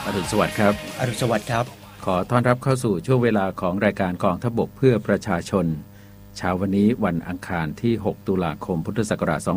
อรุณสวัสดิ์ครับอรุณสวัสดิ์ครับขอต้อนรับเข้าสู่ช่วงเวลาของรายการกองทัพบกเพื่อประชาชนเช้าวันนี้วันอังคารที่6ตุลาคมพุทธศักราช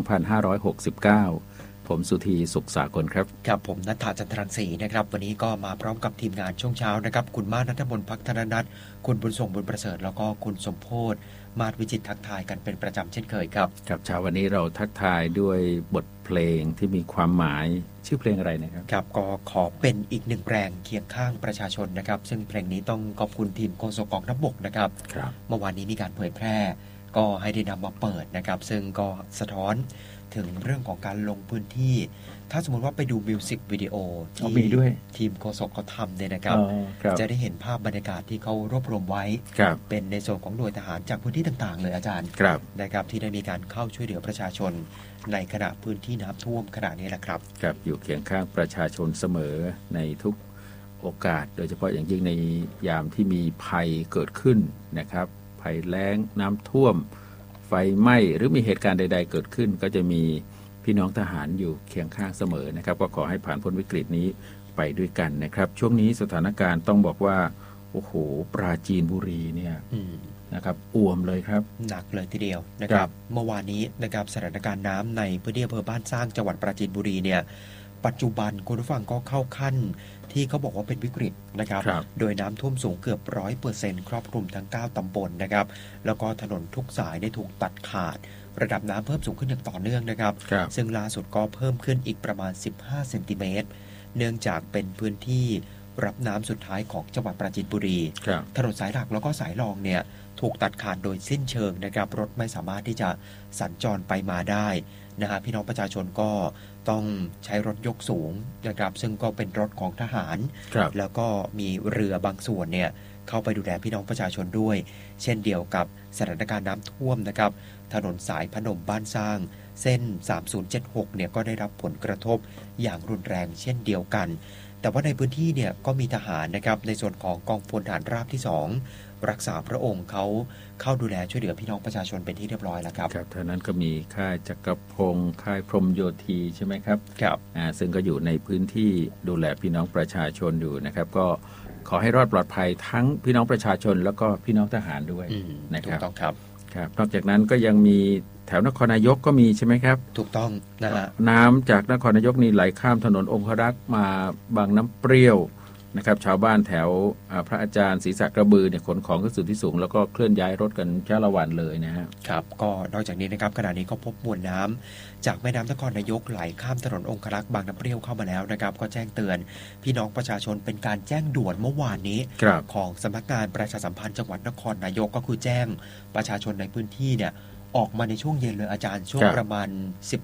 2569ผมสุธีสุขสากลครับครับผมณัฐาจันทรังสีนะครับวันนี้ก็มาพร้อมกับทีมงานช่วงเช้านะครับคุณมาณัฐมนต์ภักธนนัทคุณบุญส่งบุญประเสริฐแล้วก็คุณสมโพธิ์มาศวิจิตรทักทายกันเป็นประจำเช่นเคยครับครับเช้าวันนี้เราทักทายด้วยบทเพลงที่มีความหมายชื่อเพลงอะไรนะครับครับก็ขอเป็นอีกหนึ่งแรงเคียงข้างประชาชนนะครับซึ่งเพลงนี้ต้องขอบคุณทีมโฆษกกองทัพบกนะครับเมื่อวานนี้มีการเผยแพร่ก็ให้ได้นำมาเปิดนะครับซึ่งก็สะท้อนถึงเรื่องของการลงพื้นที่ถ้าสมมติว่าไปดูมิวสิกวิดีโอที่ทีมโฆษกเขาทำเนี่ยนะครับจะได้เห็นภาพบรรยากาศที่เขารวบรวมไว้เป็นในส่วนของหน่วยทหารจากพื้นที่ต่างๆเลยอาจารย์นะครับที่ได้มีการเข้าช่วยเหลือประชาชนในขณะพื้นที่น้ำท่วมขณะนี้แหละครับครับอยู่เคียงข้างประชาชนเสมอในทุกโอกาสโดยเฉพาะอย่างยิ่งในยามที่มีภัยเกิดขึ้นนะครับภัยแล้งน้ำท่วมไฟไหม้หรือมีเหตุการณ์ใดๆเกิดขึ้นก็จะมีพี่น้องทหารอยู่เคียงข้างเสมอนะครับก็ขอให้ผ่านพ้นวิกฤตนี้ไปด้วยกันนะครับช่วงนี้สถานการณ์ต้องบอกว่าโอ้โหปราจีนบุรีเนี่ยนะครับอ่วมเลยครับหนักเลยทีเดียวนะครับเมื่อวานนี้นะครับสถานการณ์น้ำในพื้นที่อำเภอบ้านสร้างจังหวัดปราจีนบุรีเนี่ยปัจจุบันคุณผู้ฟังก็เข้าขั้นที่เขาบอกว่าเป็นวิกฤตนะครับโดยน้ำท่วมสูงเกือบ 100% ครอบคลุมทั้ง9ตำบลนะครับแล้วก็ถนนทุกสายได้ถูกตัดขาดระดับน้ำเพิ่มสูงขึ้นอย่างต่อเนื่องนะครับซึ่งล่าสุดก็เพิ่มขึ้นอีกประมาณ15 เซนติเมตรเนื่องจากเป็นพื้นที่รับน้ำสุดท้ายของจังหวัดปราจีนบุรีถนนสายหลักแล้วก็สายรองเนี่ยถูกตัดขาดโดยสิ้นเชิงนะครับรถไม่สามารถที่จะสัญจรไปมาได้นะฮะพี่น้องประชาชนก็ต้องใช้รถยกสูงนะครับซึ่งก็เป็นรถของทหารแล้วก็มีเรือบางส่วนเนี่ยเข้าไปดูแลพี่น้องประชาชนด้วยเช่นเดียวกับสถานการณ์น้ำท่วมนะครับถนนสายพนมบ้านสร้างเส้น3076เนี่ยก็ได้รับผลกระทบอย่างรุนแรงเช่นเดียวกันแต่ว่าในพื้นที่เนี่ยก็มีทหารนะครับในส่วนของกองพลทหารราบที่2รักษาพระองค์เขาเข้าดูแลช่วยเหลือพี่น้องประชาชนเป็นที่เรียบร้อยแล้วครับครับท่านั้นก็มีค่ายจักรพงศ์ค่ายพรหมโยธีใช่ไหมครับครับซึ่งก็อยู่ในพื้นที่ดูแลพี่น้องประชาชนอยู่นะครับก็ขอให้รอดปลอดภัยทั้งพี่น้องประชาชนแล้วก็พี่น้องทหารด้วยนะครับถูกต้องครับครับนอกจากนั้นก็ยังมีแถวนครนายกก็มีใช่ไหมครับถูกต้องนะฮะน้ำจากนครนายกนี่ไหลข้ามถนนองครักษ์มาบางน้ำเปรี้ยวนะครับชาวบ้านแถวพระอาจารย์ศรีสักกระบือเนี่ยขนของขึ้นสู่ที่สูงแล้วก็เคลื่อนย้ายรถกันช้าละวันเลยนะฮะครับก็นอกจากนี้นะครับขณะนี้ก็พบมวลน้ำจากแม่น้ำนครนายกไหลข้ามถนนองครักษ์บางน้ำเปรี้ยวเข้ามาแล้วนะครับก็แจ้งเตือนพี่น้องประชาชนเป็นการแจ้งด่วนเมื่อวานนี้ของสำนักงานประชาสัมพันธ์จังหวัดนครนายกก็คือแจ้งประชาชนในพื้นที่เนี่ยออกมาในช่วงเย็นเลยอาจารย์ช่วงประมาณ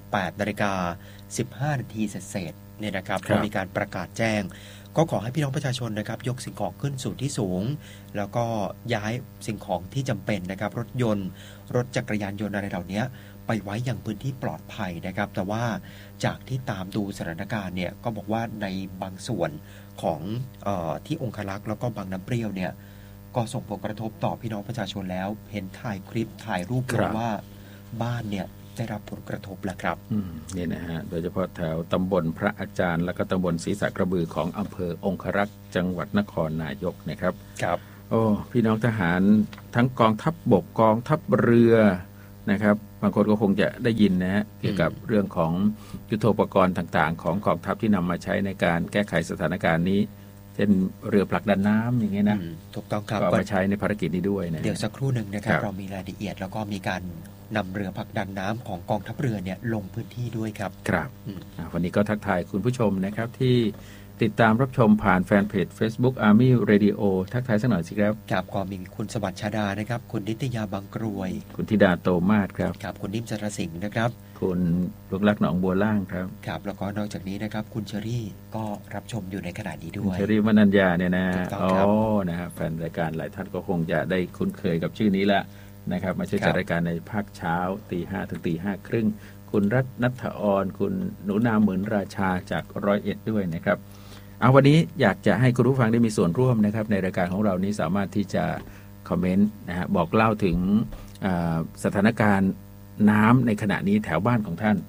18:15 นาทีเศษๆเนี่ยนะครับก็มีการประกาศแจ้งก็ขอให้พี่น้องประชาชนนะครับยกสิ่งของขึ้นสู่ที่สูงแล้วก็ย้ายสิ่งของที่จำเป็นนะครับรถยนต์รถจักรยานยนต์อะไรเหล่านี้ไปไว้อย่างพื้นที่ปลอดภัยนะครับแต่ว่าจากที่ตามดูสถานการณ์เนี่ยก็บอกว่าในบางส่วนของที่องครักษ์แล้วก็บางน้ำเปรี้ยวเนี่ยก็ส่งผลกระทบต่อพี่น้องประชาชนแล้วเห็นถ่ายคลิปถ่ายรูปเลยว่าบ้านเนี่ยได้รับผลกระทบแล้วครับนี่นะฮะโดยเฉพาะแถวตำบลพระอาจารย์และก็ตำบลศรีสักระบือของอำเภอองครักษ์จังหวัดนครนายกนะครับครับโอ้พี่น้องทหารทั้งกองทัพบกกองทัพเรือนะครับบางคนก็คงจะได้ยินนะฮะเกี่ยวกับเรื่องของยุทโธปกรณ์ต่างๆของกองทัพที่นำมาใช้ในการแก้ไขสถานการณ์นี้เช่นเรือผลักดันน้ำอย่างเงี้ยนะถูกต้องครับก็มาใช้ในภารกิจนี้ด้วยนะเดี๋ยวสักครู่หนึ่งนะครับเรามีรายละเอียดแล้วก็มีการนำเรือผลักดันน้ำของกองทัพเรือเนี่ยลงพื้นที่ด้วยครับครับวันนี้ก็ทักทายคุณผู้ชมนะครับที่ติดตามรับชมผ่านแฟนเพจ Facebook Army Radio ทักทายสักหน่อยสิครับครับก็มีคุณสวัสดิ์ชาดานะครับคุณนิตยาบางกรวยคุณธิดาโตมาศครับครับคุณนิ่มจรสิงห์นะครับคุณลูกลักหนองบัวล่างครับครับแล้วก็นอกจากนี้นะครับคุณเชอรี่ก็รับชมอยู่ในขณะนี้ด้วยเชอรี่มนัญญาเนี่ยนะนะฮะแฟนรายการหลายท่านก็คงจะได้คุ้นเคยกับชื่อนี้ละนะครับมาช่วยจัดรายการในภาคเช้า 5:00 ถึง 5:30 คุณรัตนัทออนคุณหนูนาเหมือนราชาจาก101ด้วยนะครับวันนี้อยากจะให้คุณผู้ฟังได้มีส่วนร่วมนะครับในรายการของเรานี้สามารถที่จะคอมเมนต์นะฮะบอกเล่าถึงสถานการณ์น้ำในขณะนี้แถวบ้านของท่าน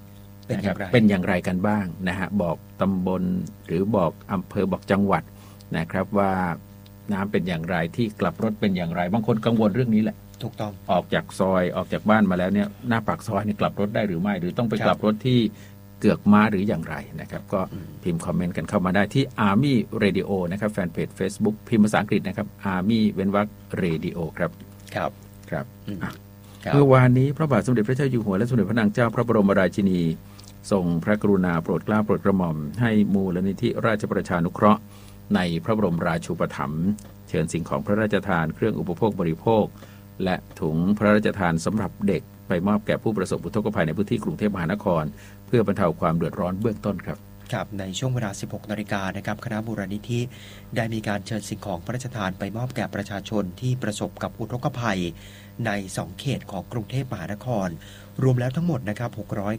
เป็นอย่างไรกันบ้างนะฮะบอกตำบลหรือบอกอำเภอบอกจังหวัดนะครับว่าน้ำเป็นอย่างไรที่กลับรถเป็นอย่างไรบางคนกังวลเรื่องนี้แหละถูกต้องออกจากซอยออกจากบ้านมาแล้วเนี่ยหน้าปากซอยนี่กลับรถได้หรือไม่หรือต้องไปกลับรถที่เกือกม้าหรืออย่างไรนะครับก็พิมพ์คอมเมนต์กันเข้ามาได้ที่ Army Radio นะครับแฟนเพจ Facebook พิมพ์ภาษาอังกฤษนะครับ Army เว้นวรรค Radio ครับครับเมื่อวานนี้พระบาทสมเด็จพระเจ้าอยู่หัวและสมเด็จพระนางเจ้าพระบรมราชินีทรงพระกรุณาโปรดเกล้าโปรดกระหม่อมให้มูลนิธิราชประชานุเคราะห์ในพระบรมราชูปถัมภ์เชิญสิ่งของพระราชทานเครื่องอุปโภคบริโภคและถุงพระราชทานสำหรับเด็กไปมอบแก่ผู้ประสบอุทกภัยในพื้นที่กรุงเทพมหานครเพื่อบรรเทาความเดือดร้อนเบื้องต้นครับในช่วงเวลา 16 นาฬิกานะครับคณะมูลนิธิได้มีการเชิญสิ่งของพระราชทานไปมอบแก่ประชาชนที่ประสบกับอุทกภัยใน2เขตของกรุงเทพมหานครรวมแล้วทั้งหมดนะครับ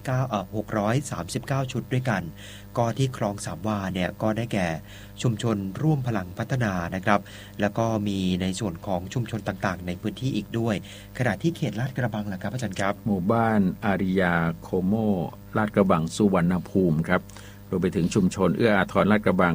639 ชุดด้วยกันก็ที่คลองสามวาเนี่ยก็ได้แก่ชุมชนร่วมพลังพัฒนานะครับแล้วก็มีในส่วนของชุมชนต่างๆในพื้นที่อีกด้วยขณะที่เขตลาดกระบังล่ะครับอาจารย์ครับหมู่บ้านอาริยาโคโมลาดกระบังสุวรรณภูมิครับรวมไปถึงชุมชนเอื้ออาทรลาดกระบัง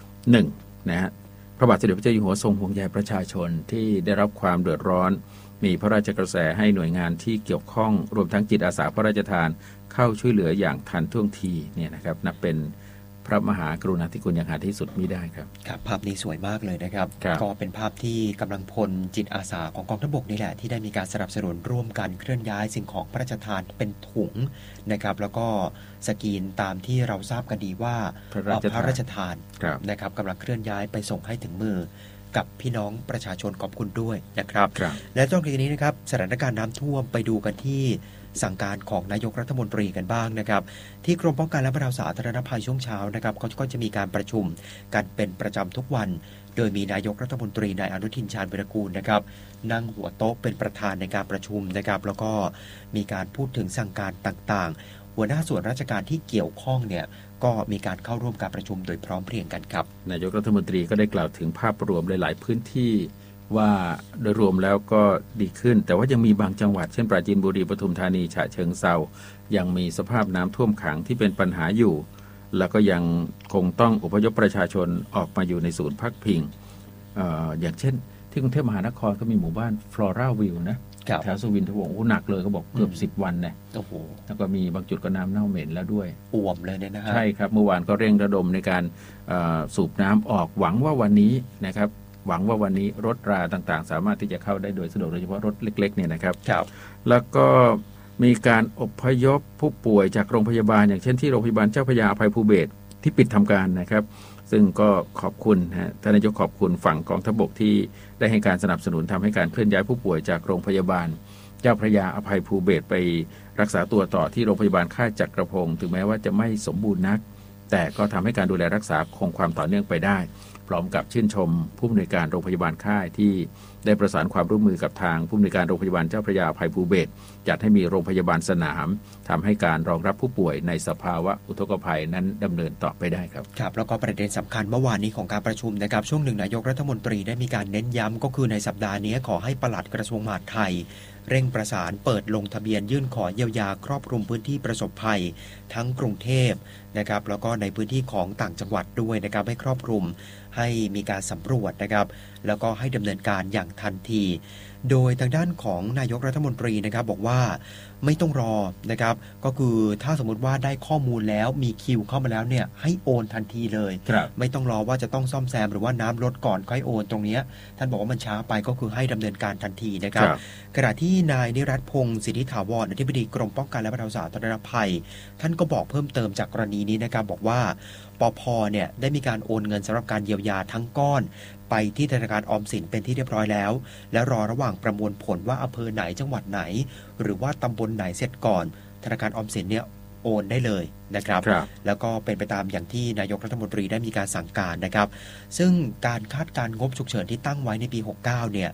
1นะฮะพระบาทสมเด็จพระเจ้าอยู่หัวทรงห่วงใยประชาชนที่ได้รับความเดือดร้อนมีพระราชกระแสให้หน่วยงานที่เกี่ยวข้องรวมทั้งจิตอาสาพระราชทานเข้าช่วยเหลืออย่างทันท่วงทีเนี่ยนะครับนับเป็นพระมหากรุณาธิคุณอย่างหาที่สุดมิได้ครับภาพนี้สวยมากเลยนะครับก็เป็นภาพที่กำลังพลจิตอาสาของกองทัพบกนี่แหละที่ได้มีการสนับสนุนร่วมกันเคลื่อนย้ายสิ่งของพระราชทานเป็นถุงนะครับแล้วก็สกรีนตามที่เราทราบกันดีว่าพระราชทานนะครับกำลังเคลื่อนย้ายไปส่งให้ถึงมือกับพี่น้องประชาชนขอบคุณด้วยนะครับและช่วงนี้นะครับสถานการณ์น้ำท่วมไปดูกันที่สั่งการของนายกรัฐมนตรีกันบ้างนะครับที่กรมป้องกันและบรรเทาสาธารณภัยช่วงเช้านะครับก็จะมีการประชุมกันเป็นประจำทุกวันโดยมีนายกรัฐมนตรีนายอนุทินชาญวิรากูลนะครับนั่งหัวโต๊ะเป็นประธานในการประชุมนะครับแล้วก็มีการพูดถึงสั่งการต่างๆหัวหน้าส่วนราชการที่เกี่ยวข้องเนี่ยก็มีการเข้าร่วมการประชุมโดยพร้อมเพรียงกันครับนายกรัฐมนตรีก็ได้กล่าวถึงภาพรวมหลายๆพื้นที่ว่าโดยรวมแล้วก็ดีขึ้นแต่ว่ายังมีบางจังหวัดเช่นปราจีนบุรีปทุมธานีฉะเชิงเทรายังมีสภาพน้ำท่วมขังที่เป็นปัญหาอยู่แล้วก็ยังคงต้องอพยพประชาชนออกมาอยู่ในศูนย์พักพิงอย่างเช่นที่กรุงเทพมหานครก็มีหมู่บ้านฟลอราวิวนะแถวสุวินทวงศ์หนักเลยเขาบอกเกือบ10 วันเนี่ยแล้วก็มีบางจุดก็น้ำเน่าเหม็นแล้วด้วยอ่วมเลยเนี่ยนะฮะใช่ครับเมื่อวานก็เร่งระดมในการสูบน้ำออกหวังว่าวันนี้นะครับหวังว่าวันนี้รถราต่างๆสามารถที่จะเข้าได้โดยสะดวกโดยเฉพาะรถเล็กๆเนี่ยนะครับแล้วก็มีการอพยพผู้ป่วยจากโรงพยาบาลอย่างเช่นที่โรงพยาบาลเจ้าพระยาอภัยภูเบศรที่ปิดทำการนะครับซึ่งก็ขอบคุณท่านนายกขอบคุณฝั่งกองทัพบกที่ได้ให้การสนับสนุนทำให้การเคลื่อนย้ายผู้ป่วยจากโรงพยาบาลเจ้าพระยาอภัยภูเบศรไปรักษาตัวต่อที่โรงพยาบาลค่ายจักรพงศ์ถึงแม้ว่าจะไม่สมบูรณ์นักแต่ก็ทำให้การดูแลรักษาคงความต่อเนื่องไปได้พร้อมกับชื่นชมผู้อำนวยการโรงพยาบาลค่ายที่ได้ประสานความร่วมมือกับทางผู้อำนวยการโรงพยาบาลเจ้าพระยาอภัยภูเบศรจัดให้มีโรงพยาบาลสนามทำให้การรองรับผู้ป่วยในสภาวะอุทกภัยนั้นดำเนินต่อไปได้ครับแล้วก็ประเด็นสำคัญเมื่อวานนี้ของการประชุมนะครับช่วงหนึ่งนายกรัฐมนตรีได้มีการเน้นย้ำก็คือในสัปดาห์นี้ขอให้ปลัดกระทรวงมหาดไทยเร่งประสานเปิดลงทะเบียนยื่นขอเยียวยาครอบคลุมพื้นที่ประสบภัยทั้งกรุงเทพนะครับแล้วก็ในพื้นที่ของต่างจังหวัดด้วยนะครับให้ครอบคลุมให้มีการสำรวจนะครับแล้วก็ให้ดำเนินการอย่างทันทีโดยทางด้านของนายกรัฐมนตรีนะครับบอกว่าไม่ต้องรอนะครับก็คือถ้าสมมติว่าได้ข้อมูลแล้วมีคิวเข้ามาแล้วเนี่ยให้โอนทันทีเลยไม่ต้องรอว่าจะต้องซ่อมแซมหรือว่าน้ำลดก่อนค่อยโอนตรงนี้ท่านบอกว่ามันช้าไปก็คือให้ดำเนินการทันทีนะครับขณะที่นายนิรัตน์พงศ์สิทธิถาวรอธิบดีกรมป้องกันและบรรเทาสาธารณภัยท่านก็บอกเพิ่มเติมจากกรณีนี้นะครับบอกว่าปภ.เนี่ยได้มีการโอนเงินสำหรับการเยียวยาทั้งก้อนไปที่ธนาคารออมสินเป็นที่เรียบร้อยแล้วและรอระหว่างประมวลผลว่าอำเภอไหนจังหวัดไหนหรือว่าตำบลไหนเสร็จก่อนธนาคารออมสินเนี่ยโอนได้เลยนะครับแล้วก็เป็นไปตามอย่างที่นายกรัฐมนตรีได้มีการสั่งการนะครับซึ่งการคาดการงบฉุกเฉินที่ตั้งไว้ในปี69เนี่ย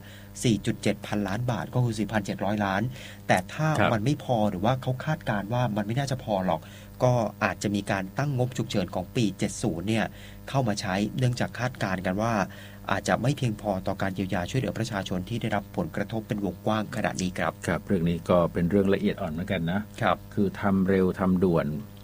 4.7 พันล้านบาทก็คือ 4,700 ล้านแต่ถ้ามันไม่พอหรือว่าเขาคาดการว่ามันไม่น่าจะพอหรอกก็อาจจะมีการตั้งงบฉุกเฉินของปี 70 เนี่ยเข้ามาใช้เนื่องจากคาดการณ์กันว่าอาจจะไม่เพียงพอต่อการเยียวยาช่วยเหลือประชาชนที่ได้รับผลกระทบเป็นวงกว้างขณะนี้ครับครับเรื่องนี้ก็เป็นเรื่องละเอียดอ่อนเหมือนกันนะครับคือทำเร็วทำด่วน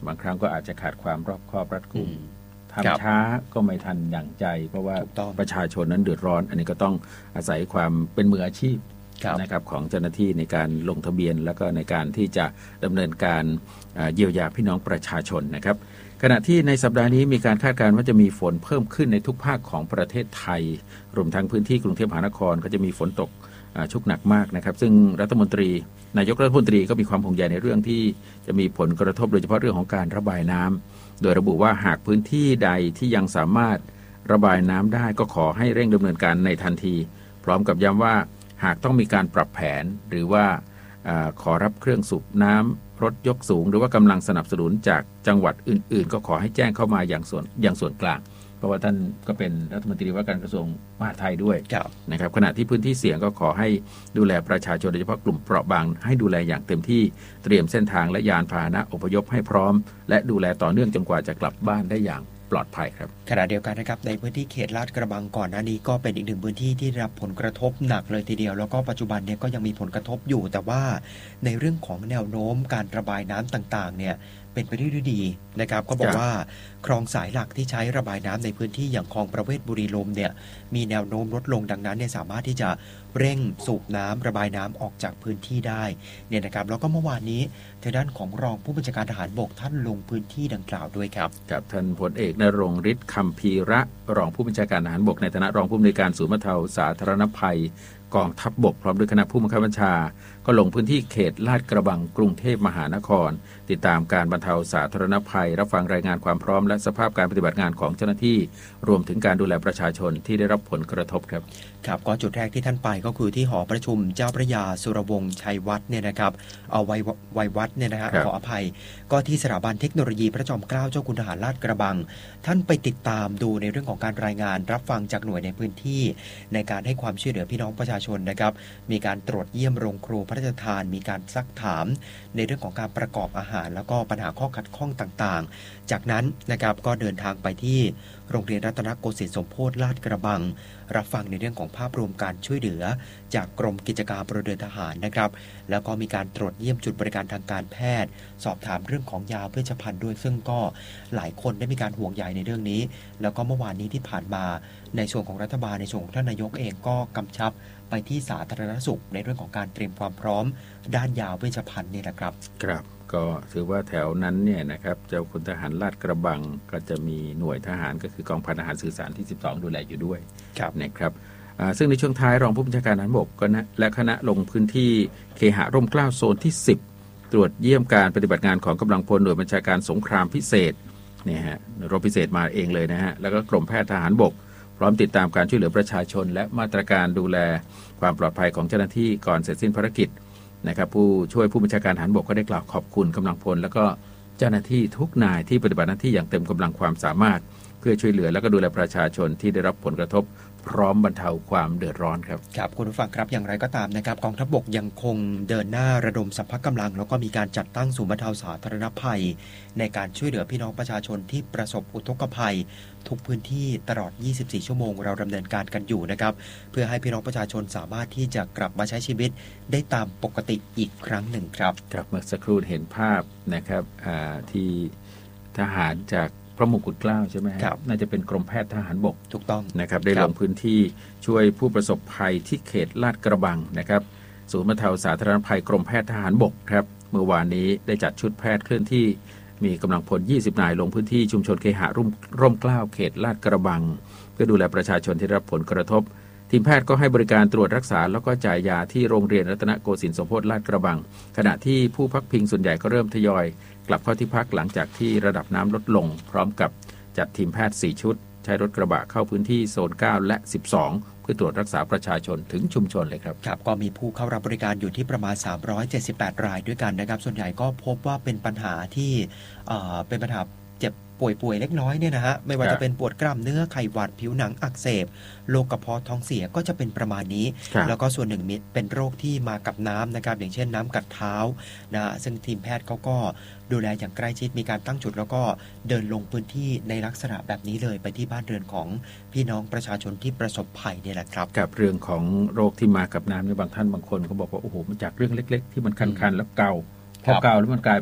บางครั้งก็อาจจะขาดความรอบคอบรัดกุมทำช้าก็ไม่ทันอย่างใจเพราะว่าประชาชนนั้นเดือดร้อนอันนี้ก็ต้องอาศัยความเป็นมืออาชีพนะครับของเจ้าหน้าที่ในการลงทะเบียนแล้วก็ในการที่จะดำเนินการเยียวยาพี่น้องประชาชนนะครับขณะที่ในสัปดาห์นี้มีการคาดการณ์ว่าจะมีฝนเพิ่มขึ้นในทุกภาคของประเทศไทยรวมทั้งพื้นที่กรุงเทพมหานครก็จะมีฝนตกชุกหนักมากนะครับซึ่งนายกรัฐมนตรีก็มีความห่วงใยในเรื่องที่จะมีผลกระทบโดยเฉพาะเรื่องของการระบายน้ำโดยระบุว่าหากพื้นที่ใดที่ยังสามารถระบายน้ำได้ก็ขอให้เร่งดำเนินการในทันทีพร้อมกับย้ำว่าหากต้องมีการปรับแผนหรือว่าขอรับเครื่องสูบน้ำรถยกสูงหรือว่ากำลังสนับสนุนจากจังหวัดอื่นๆก็ขอให้แจ้งเข้ามาอย่างส่วนกลางเพราะว่าท่านก็เป็นรัฐมนตรีว่าการกระทรวงมหาดไทยด้วยนะครับขณะที่พื้นที่เสี่ยงก็ขอให้ดูแลประชาชนโดยเฉพาะกลุ่มเปราะบางให้ดูแลอย่างเต็มที่เตรียมเส้นทางและยานพาหนะอพยพให้พร้อมและดูแลต่อเนื่องจนกว่าจะกลับบ้านได้อย่างปลอดภัยครับขณะเดียวกันนะครับในพื้นที่เขตลาดกระบังก่อนหน้านี้ก็เป็นอีกหนึ่งพื้นที่ที่ได้รับผลกระทบหนักเลยทีเดียวแล้วก็ปัจจุบันเนี่ยก็ยังมีผลกระทบอยู่แต่ว่าในเรื่องของแนวโน้มการระบายน้ำต่างๆเนี่ยเป็นไปได้ด้วยดีนะครับก็บอกว่าคลองสายหลักที่ใช้ระบายน้ำในพื้นที่อย่างคลองประเวศบุรีลมเนี่ยมีแนวโน้มลดลงดังนั้นเนี่ยสามารถที่จะเร่งสูบน้ำระบายน้ำออกจากพื้นที่ได้เนี่ยนะครับแล้วก็เมื่อวานนี้ทางด้านของรองผู้บัญชาการทหารบกท่านลงพื้นที่ดังกล่าวด้วยครับกับท่านพลเอกณรงค์ฤทธิ์คัมภีระรองผู้บัญชาการทหารบกในฐานะรองผู้อำนวยการศูนย์บรรเทาสาธารณภัยกองทัพบกพร้อมด้วยคณะผู้บังคับบัญชาก็ลงพื้นที่เขตลาดกระบังกรุงเทพมหานครติดตามการบรรเทาสาธารณภัยรับฟังรายงานความพร้อมและสภาพการปฏิบัติงานของเจ้าหน้าที่รวมถึงการดูแลประชาชนที่ได้รับผลกระทบครับครับก็จุดแรกที่ท่านไปก็คือที่หอประชุมเจ้าพระยาสุรวงศ์ชัยวัฒน์เนี่ยนะครับเอาไว้วัดเนี่ยนะฮะขออภัยก็ที่สถาบันเทคโนโลยีพระจอมเกล้าเจ้าคุณทหารลาดกระบังท่านไปติดตามดูในเรื่องของการรายงานรับฟังจากหน่วยในพื้นที่ในการให้ความช่วยเหลือพี่น้องประชาชนนะครับมีการตรวจเยี่ยมโรงครัวพระราชทานมีการซักถามในเรื่องของการประกอบอาหารแล้วก็ปัญหาข้อขัดข้องต่างๆจากนั้นนะครับก็เดินทางไปที่โรงเรียนรัตนโกสินทร์สมโพธิลาดกระบังรับฟังในเรื่องของภาพรวมการช่วยเหลือจากกรมกิจการพลเรือนทหารนะครับแล้วก็มีการตรวจเยี่ยมจุดบริการทางการแพทย์สอบถามเรื่องของยาเวชภัณฑ์ด้วยซึ่งก็หลายคนได้มีการห่วงใยในเรื่องนี้แล้วก็เมื่อวานนี้ที่ผ่านมาในส่วนของรัฐบาลในส่วนของท่านนายกเองก็กำชับไปที่สาธารณสุขในเรื่องของการเตรียมความพร้อมด้านยาเวชภัณฑ์นี่แหละครับครับก็ถือว่าแถวนั้นเนี่ยนะครับเจ้าคุณทหารลาดกระบังก็จะมีหน่วยทหารก็คือกองพันทหารสื่อสารที่12ดูแลอยู่ด้วยนะครับซึ่งในช่วงท้ายรองผู้บัญชาการทหารบกก็และคณะลงพื้นที่เคหะร่มเกล้าโซนที่10ตรวจเยี่ยมการปฏิบัติงานของกำลังพลหน่วยบัญชาการสงครามพิเศษเนี่ยฮะรบพิเศษมาเองเลยนะฮะแล้วก็กรมแพทย์ทหารบกพร้อมติดตามการช่วยเหลือประชาชนและมาตรการดูแลความปลอดภัยของเจ้าหน้าที่ก่อนเสร็จสิ้นภารกิจนะครับผู้ช่วยผู้บัญชาการทหารบกก็ได้กล่าวขอบคุณกำลังพลแล้วก็เจ้าหน้าที่ทุกนายที่ปฏิบัติหน้าที่อย่างเต็มกำลังความสามารถเพื่อช่วยเหลือและก็ดูแลประชาชนที่ได้รับผลกระทบพร้อมบรรเทาความเดือดร้อนครับครับคุณผู้ฟังครับอย่างไรก็ตามนะครับกองทัพบกยังคงเดินหน้าระดมสรรพกำลังแล้วก็มีการจัดตั้งศูนย์บรรเทาสาธารณภัยในการช่วยเหลือพี่น้องประชาชนที่ประสบอุทกภัยทุกพื้นที่ตลอด24ชั่วโมงเราดำเนินการกันอยู่นะครับเพื่อให้พี่น้องประชาชนสามารถที่จะกลับมาใช้ชีวิตได้ตามปกติอีกครั้งหนึ่งครับครับเมื่อสักครู่เห็นภาพนะครับที่ทหารจากพระมงกุฎเกล้าใช่ไหมครับน่าจะเป็นกรมแพทย์ทหารบกถูกต้องนะครับได้ลงพื้นที่ช่วยผู้ประสบภัยที่เขตลาดกระบังนะครับศูนย์บรรเทาสาธารณภัยกรมแพทย์ทหารบกครับเมื่อวานนี้ได้จัดชุดแพทย์เคลื่อนที่มีกำลังพล20นายลงพื้นที่ชุมชนเคหะร่มเกล้าเขตลาดกระบังเพื่อดูแลประชาชนที่ได้รับผลกระทบทีมแพทย์ก็ให้บริการตรวจรักษาแล้วก็จ่ายยาที่โรงเรียนรัตนโกสินทร์สมโพธิลาดกระบังขณะที่ผู้พักพิงส่วนใหญ่ก็เริ่มทยอยกลับเข้าที่พักหลังจากที่ระดับน้ำลดลงพร้อมกับจัดทีมแพทย์4ชุดใช้รถกระบะเข้าพื้นที่โซน9และ12เพื่อตรวจรักษาประชาชนถึงชุมชนเลยครับครับก็มีผู้เข้ารับบริการอยู่ที่ประมาณ378รายด้วยกันนะครับส่วนใหญ่ก็พบว่าเป็นปัญหาที่เป็นปัญหาเจ็บป่วยเล็กน้อยเนี่ยนะฮะไม่ว่าจะเป็นปวดกล้ามเนื้อไข้หวัดผิวหนังอักเสบโรคกระเพาะท้องเสียก็จะเป็นประมาณนี้แล้วก็ส่วนหนึ่งเป็นโรคที่มากับน้ำนะครับอย่างเช่นน้ำกัดเท้านะซึ่งทีมแพทย์เขาก็ดูแลอย่างใกล้ชิดมีการตั้งจุดแล้วก็เดินลงพื้นที่ในลักษณะแบบนี้เลยไปที่บ้านเรือนของพี่น้องประชาชนที่ประสบภัยเนี่ยแหละครับกับเรื่องของโรคที่มากับน้ำในบางท่านบางคนเขาบอกว่าโอ้โหมันจากเรื่องเล็กๆที่มันคันๆแล้วเกาพอเกาแล้วมันกลายเป็น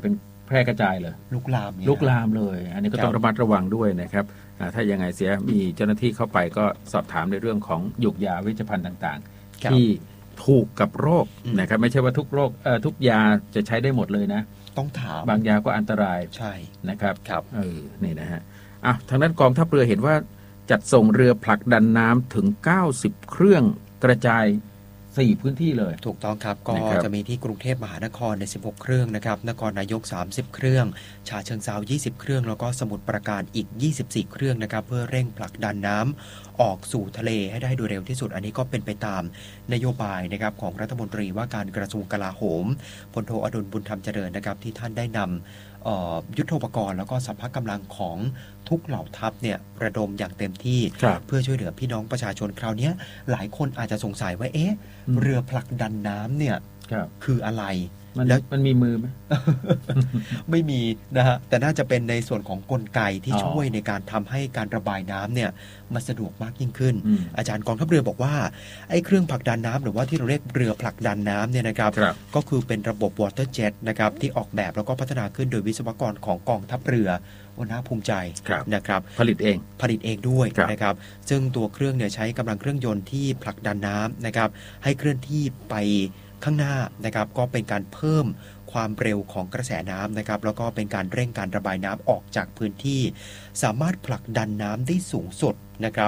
แพร่กระจายเลยลุกลามเลย อันนี้ก็ต้องระมัดระวังด้วยนะครับถ้ายังไงเสียมีเจ้าหน้าที่เข้าไปก็สอบถามในเรื่องของหยูกยาเวชภัณฑ์ต่างๆที่ถูกกับโรคนะครับไม่ใช่ว่าทุกโรคทุกยาจะใช้ได้หมดเลยนะต้องถามบางยาก็อันตรายใช่นะครับนี่นะฮะทางนั้นกองทัพเรือเห็นว่าจัดส่งเรือผลักดันน้ำถึง90เครื่องกระจาย4พื้นที่เลยถูกต้องครับก็จะมีที่กรุงเทพมหานครใน16เครื่องนะครับนครนายก30เครื่องฉะเชิงเทรา20เครื่องแล้วก็สมุทรปราการอีก24เครื่องนะครับเพื่อเร่งผลักดันน้ำออกสู่ทะเลให้ได้โดยเร็วที่สุดอันนี้ก็เป็นไปตามนโยบายนะครับของรัฐมนตรีว่าการกระทรวงกลาโหมพลโทอดุลบุญธรรมเจริญนะครับที่ท่านได้นำยุทโธปกรณ์แล้วก็สรรพกำลังของทุกเหล่าทัพเนี่ยระดมอย่างเต็มที่เพื่อช่วยเหลือพี่น้องประชาชนคราวนี้หลายคนอาจจะสงสัยว่าเรือผลักดันน้ำเนี่ยคืออะไรแล้วมันมีมือไหมไม่มีนะฮะแต่น่าจะเป็นในส่วนของกลไกที่ช่วยในการทำให้การระบายน้ำเนี่ยมันสะดวกมากยิ่งขึ้นอาจารย์กองทัพเรือบอกว่าไอ้เครื่องผลักดันน้ำหรือว่าที่เราเรียกเรือผลักดันน้ำเนี่ยนะครับก็คือเป็นระบบ water jet นะครับที่ออกแบบแล้วก็พัฒนาขึ้นโดยวิศวกรของกองทัพเรือน่าภูมิใจนะครับผลิตเองด้วยนะครับซึ่งตัวเครื่องเนี่ยใช้กำลังเครื่องยนต์ที่ผลักดันน้ำนะครับให้เคลื่อนที่ไปข้างหน้านะครับก็เป็นการเพิ่มความเร็วของกระแสน้ำนะครับแล้วก็เป็นการเร่งการระบายน้ำออกจากพื้นที่สามารถผลักดันน้ำได้สูงสุดนะครับ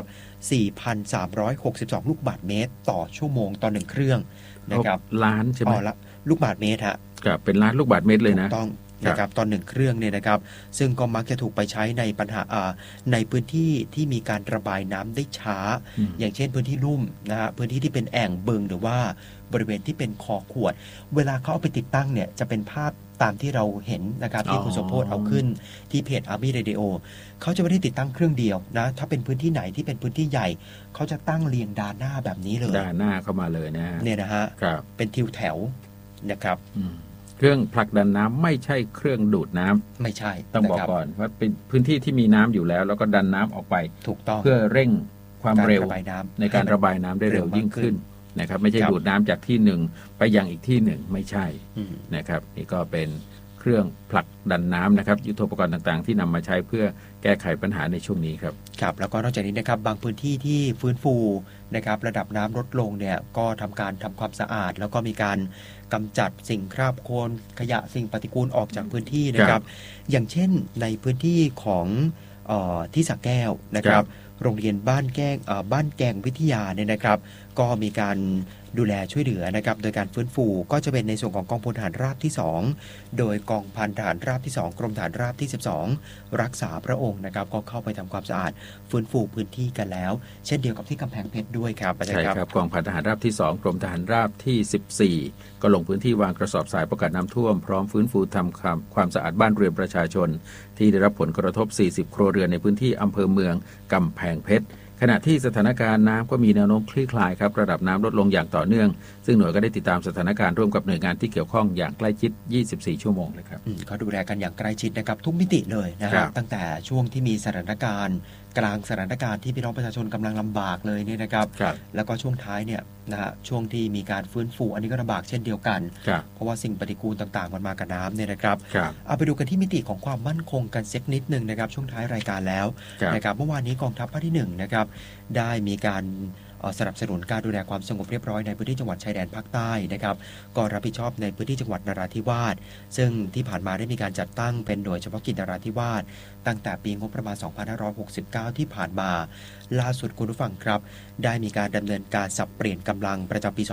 4,362 ลูกบาศก์เมตรต่อชั่วโมงต่อ1เครื่องนะครับล้านใช่ไหมลูกบาศก์เมตรฮะเป็นล้านลูกบาศก์เมตรเลยนะถูกต้องนะครับตอน1เครื่องเนี่ยนะครับซึ่งก็มักจะถูกไปใช้ในปัญหาในพื้นที่ที่มีการระบายน้ำได้ช้าอย่างเช่นพื้นที่ลุ่มนะฮะพื้นที่ที่เป็นแอ่งบึงหรือว่าบริเวณที่เป็นคอขวดเวลาเขาเอาไปติดตั้งเนี่ยจะเป็นภาพตามที่เราเห็นนะครับที่คุณสมโพธิ์เอาขึ้นที่เพจ Army Radio เขาจะไม่ได้ติดตั้งเครื่องเดียวนะถ้าเป็นพื้นที่ไหนที่เป็นพื้นที่ใหญ่เขาจะตั้งเรียงด้านหน้าแบบนี้เลยด้านหน้าเข้ามาเลยนะเนี่ยนะฮะเป็นทิวแถวนะครับเครื่องผลักดันน้ำไม่ใช่เครื่องดูดน้ำไม่ใช่ต้องบอกก่อนว่าเป็นพื้นที่ที่มีน้ำอยู่แล้วแล้วก็ดันน้ำออกไปถูกต้องเพื่อเร่งความเร็วในการระบายน้ำได้เร็วยิ่งขึ้นนะครับไม่ใช่ดูดน้ำจากที่หนึ่งไปยังอีกที่หนึ่งไม่ใช่นะครับนี่ก็เป็นเครื่องผลักดันน้ำนะครับยุทโธปกรณ์ต่างๆที่นำมาใช้เพื่อแก้ไขปัญหาในช่วงนี้ครับครับแล้วก็นอกจากนี้นะครับบางพื้นที่ที่ฟื้นฟูนะครับระดับน้ำลดลงเนี่ยก็ทำความสะอาดแล้วก็มีการกำจัดสิ่งคราบโคลนขยะสิ่งปฏิกูลออกจากพื้นที่นะครับอย่างเช่นในพื้นที่ของที่สระแก้วนะครับโรงเรียนบ้านแกงวิทยาเนี่ยนะครับก็มีการดูแลช่วยเหลือนะครับโดยการฟื้นฟูก็จะเป็นในส่วนของกองพลทหารราบที่2โดยกองพันทหารราบที่2กรมทหารราบที่12รักษาพระองค์นะครับก็เข้าไปทำความสะอาดฟื้นฟูพื้นที่กันแล้วเช่นเดียวกับที่กำแพงเพชรด้วยครับใช่ครับกองพันทหารราบที่2กรมทหารราบที่14ก็ลงพื้นที่วางกระสอบทรายประกาศน้ำท่วมพร้อมฟื้นฟูทำความสะอาดบ้านเรือนประชาชนที่ได้รับผลกระทบ40ครัวเรือนในพื้นที่อำเภอเมืองกำแพงเพชรขณะที่สถานการณ์น้ำก็มีแนวโน้มคลี่คลายครับระดับน้ำลดลงอย่างต่อเนื่องซึ่งหน่วยก็ได้ติดตามสถานการณ์ร่วมกับหน่วยงานที่เกี่ยวข้องอย่างใกล้ชิด24ชั่วโมงเลยครับเขาดูแลกันอย่างใกล้ชิดนะครับทุกมิติเลยนะครับตั้งแต่ช่วงที่มีสถานการณ์กลางสถานการณ์ที่พี่น้องประชาชนกำลังลำบากเลยเนี่ยนะครับแล้วก็ช่วงท้ายเนี่ยนะฮะช่วงที่มีการฟื้นฟูอันนี้ก็ลำบากเช่นเดียวกันเพราะว่าสิ่งปฏิกูลต่างๆมันมากับน้ำเนี่ยนะครับเอาไปดูกันที่มิติของความมั่นคงกันสักนิดนึงนะครับช่วงท้ายรายการแล้วนะครับเมื่อวานนี้กองทัพภาคที่1นะครับได้มีการสนับสนุนการดูแลความสงบเรียบร้อยในพื้นที่จังหวัดชายแดนภาคใต้นะครับก็รับผิดชอบในพื้นที่จังหวัดนราธิวาสซึ่งที่ผ่านมาได้มีการจัดตั้งเป็นหน่วยเฉพาะกิจนราธิวาสตั้งแต่ปีงบประมาณ 2569 ที่ผ่านมาล่าสุดคุณผู้ฟังครับได้มีการดำเนินการสับเปลี่ยนกำลังประจำปี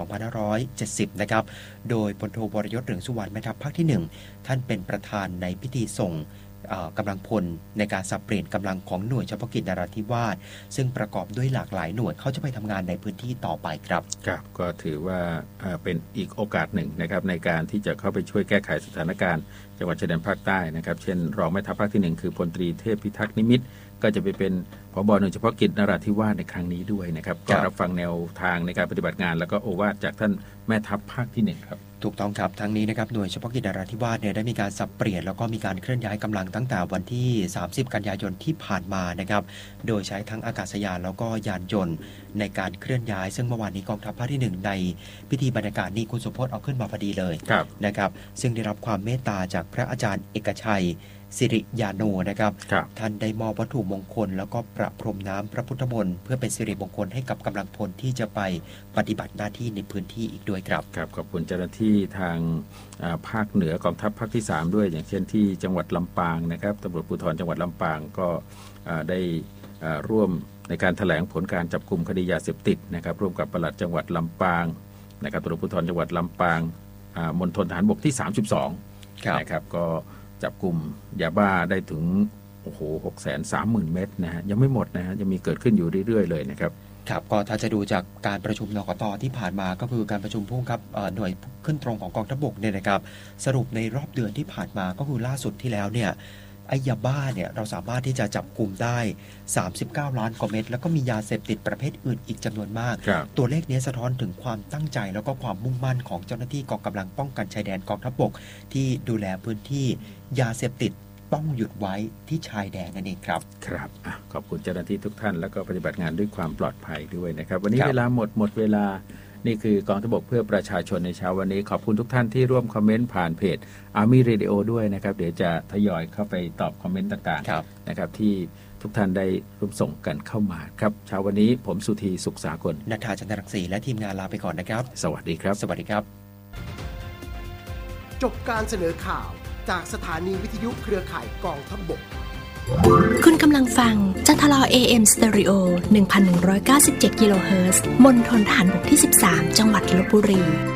2570 นะครับโดยพลโทวรยศ เหลืองสุวรรณแม่ทัพภาคที่1ท่านเป็นประธานในพิธีส่งกำลังพลในการสับเปลี่ยนกำลังของหน่วยเฉพาะกิจนราธิวาสซึ่งประกอบด้วยหลากหลายหน่วยเขาจะไปทำงานในพื้นที่ต่อไปครับครับก็ถือว่าเป็นอีกโอกาสหนึ่งนะครับในการที่จะเข้าไปช่วยแก้ไขสถานการณ์จังหวัดชายแดนภาคใต้นะครับเช่นรองแม่ทัพภาคที่1คือพลตรีเทพพิทักษ์นิมิตรก็จะไปเป็นผบ.หน่วยเฉพาะกิจนราธิวาสในครั้งนี้ด้วยนะครับก็รับฟังแนวทางในการปฏิบัติงานแล้วก็โอวาทจากท่านแม่ทัพภาคที่1ครับถูกต้องครับทั้งนี้นะครับหน่วยเฉพาะกิจนราธิวาสเนี่ยได้มีการสับเปลี่ยนแล้วก็มีการเคลื่อนย้ายกำลังตั้งแต่วันที่30กันยายนที่ผ่านมานะครับโดยใช้ทั้งอากาศยานแล้วก็ยานยนต์ในการเคลื่อนย้ายซึ่งเมื่อวานนี้กองทัพภาคที่1ในพิธีบรรยากาศนี้คุณสุพจน์เอาขึ้นมาพอดีเลยนะครับซึ่งได้รับความเมตตาจากพระอาจารย์เอกชัยสิริยาโนนะครับท่านได้มอบวัตถุมงคลแล้วก็ประพรมน้ำพระพุทธมนต์เพื่อเป็นสิริมงคลให้กับกำลังพลที่จะไปปฏิบัติหน้าที่ในพื้นที่อีกด้วยครับครับขอบคุณเจ้าหน้าที่ทางภาคเหนือกองทัพภาคที่3ด้วยอย่างเช่นที่จังหวัดลำปางนะครับตำรวจภูธรจังหวัดลำปางก็ได้ร่วมในการแถลงผลการจับกุมคดียาเสพติดนะครับร่วมกับปลัดจังหวัดลำปางนะครับตำรวจภูธรจังหวัดลำปางมณฑลทหารบกที่32นะครับก็จับกลุ่มยาบ้าได้ถึง630,000 เม็ดนะฮะยังไม่หมดนะฮะยังมีเกิดขึ้นอยู่เรื่อยๆเลยนะครับครับก็ถ้าจะดูจากการประชุมนกต.ที่ผ่านมาก็คือการประชุมผู้บังคับหน่วยขึ้นตรงของกองทัพบกเนี่ยนะครับสรุปในรอบเดือนที่ผ่านมาก็คือล่าสุดที่แล้วเนี่ยไอ้ยาบ้าเนี่ยเราสามารถที่จะจับกลุ่มได้39ล้านกว่าเม็ดแล้วก็มียาเสพติดประเภทอื่นอีกจำนวนมากตัวเลขนี้สะท้อนถึงความตั้งใจแล้วก็ความมุ่งมั่นของเจ้าหน้าที่กองกำลังป้องกันชายแดนกองทัพบกที่ดูแลพื้นที่ยาเสพติดต้องหยุดไว้ที่ชายแดนนั่นเองครับครับขอบคุณเจ้าหน้าที่ทุกท่านแล้วก็ปฏิบัติงานด้วยความปลอดภัยด้วยนะครับวันนี้เวลาหมดเวลานี่คือกองทัพบกเพื่อประชาชนในเช้าวันนี้ขอบคุณทุกท่านที่ร่วมคอมเมนต์ผ่านเพจ Army Radio ด้วยนะครับเดี๋ยวจะทยอยเข้าไปตอบคอมเมนต์ต่างๆนะครับที่ทุกท่านได้ร่วมส่งกันเข้ามาครับเช้าวันนี้ผมสุธีสุขสากลณัฐา จันทรังสีและทีมงานลาไปก่อนนะครับสวัสดีครับสวัสดีครับจบการเสนอข่าวจากสถานีวิทยุเครือข่ายกองทัพบกคุณกำลังฟังจันทรา AM Stereo 1197 กิโลเฮิรตซ์มณฑลทหารบกที่13จังหวัดลพบุรี